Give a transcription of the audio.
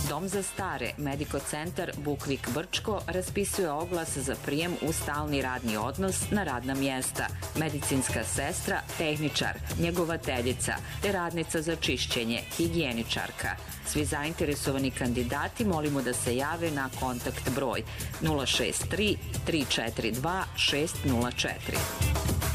Dom za stare, Medico centar Bukvik Brčko raspisuje oglas za prijem u stalni radni odnos na radna mjesta. Medicinska sestra, tehničar, njegovateljica, te radnica za čišćenje, higijeničarka. Svi zainteresovani kandidati molimo da se jave na kontakt broj 063 342 604.